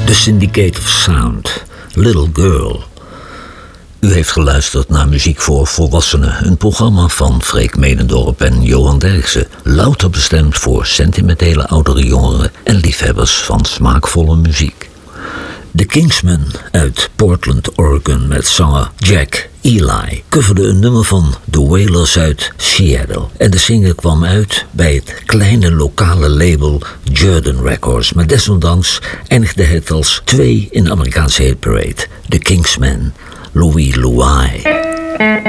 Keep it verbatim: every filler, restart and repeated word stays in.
The Syndicate of Sound, Little Girl. U heeft geluisterd naar Muziek voor Volwassenen, een programma van Freek Medendorp en Johan Derksen, louter bestemd voor sentimentele oudere jongeren en liefhebbers van smaakvolle muziek. The Kingsmen uit Portland, Oregon met zanger Jack Ely coverde een nummer van The Wailers uit Seattle. En de single kwam uit bij het kleine lokale label Jordan Records. Maar desondanks eindigde het als twee in de Amerikaanse hitparade. The Kingsmen, Louie Louie.